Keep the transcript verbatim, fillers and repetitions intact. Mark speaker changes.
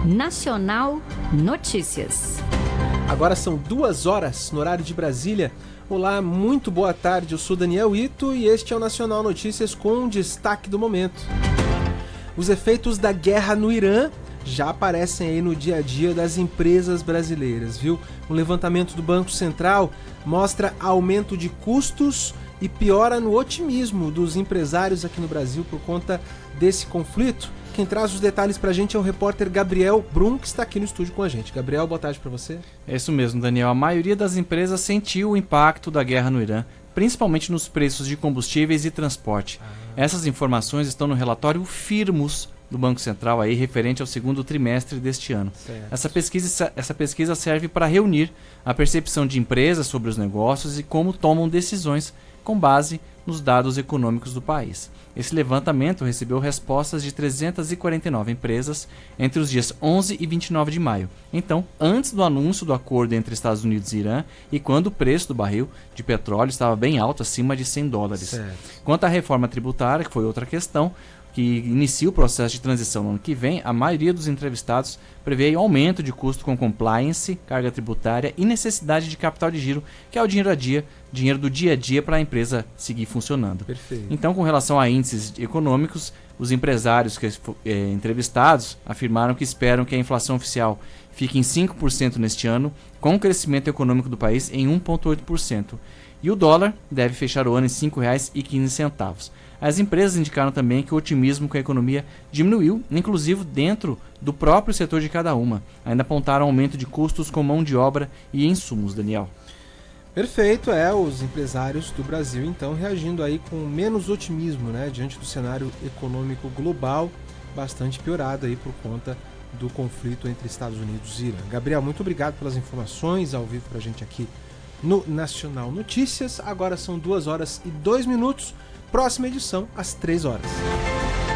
Speaker 1: Nacional Notícias.
Speaker 2: Agora são duas horas no horário de Brasília. Olá, muito boa tarde. Eu sou Daniel Ito e este é o Nacional Notícias com um destaque do momento. Os efeitos da guerra no Irã já aparecem aí no dia a dia das empresas brasileiras, viu? Um levantamento do Banco Central mostra aumento de custos e piora no otimismo dos empresários aqui no Brasil por conta desse conflito. Quem traz os detalhes pra gente é o repórter Gabriel Brum, que está aqui no estúdio com a gente. Gabriel, boa tarde pra você.
Speaker 3: É isso mesmo, Daniel. A maioria das empresas sentiu o impacto da guerra no Irã, principalmente nos preços de combustíveis e transporte. Ah. Essas informações estão no relatório Firmus do Banco Central, aí, referente ao segundo trimestre deste ano. Essa pesquisa, essa pesquisa serve para reunir a percepção de empresas sobre os negócios e como tomam decisões com base nos dados econômicos do país. Esse levantamento recebeu respostas de trezentas e quarenta e nove empresas entre os dias onze e vinte e nove de maio. Então, antes do anúncio do acordo entre Estados Unidos e Irã e quando o preço do barril de petróleo estava bem alto, acima de cem dólares. Certo. Quanto à reforma tributária, que foi outra questão, que inicia o processo de transição no ano que vem, a maioria dos entrevistados prevê um aumento de custo com compliance, carga tributária e necessidade de capital de giro, que é o dinheiro a dia, dinheiro do dia a dia para a empresa seguir funcionando.
Speaker 2: Perfeito.
Speaker 3: Então, com relação a índices econômicos, os empresários que, é, entrevistados afirmaram que esperam que a inflação oficial fique em cinco por cento neste ano, com o crescimento econômico do país em um vírgula oito por cento. E o dólar deve fechar o ano em cinco reais e quinze centavos. As empresas indicaram também que o otimismo com a economia diminuiu, inclusive dentro do próprio setor de cada uma. Ainda apontaram aumento de custos com mão de obra e insumos, Daniel.
Speaker 2: Perfeito, é, os empresários do Brasil então reagindo aí com menos otimismo, né, diante do cenário econômico global bastante piorado aí por conta do conflito entre Estados Unidos e Irã. Gabriel, muito obrigado pelas informações ao vivo pra gente aqui no Nacional Notícias. Agora são duas horas e dois minutos. Próxima edição, às três horas.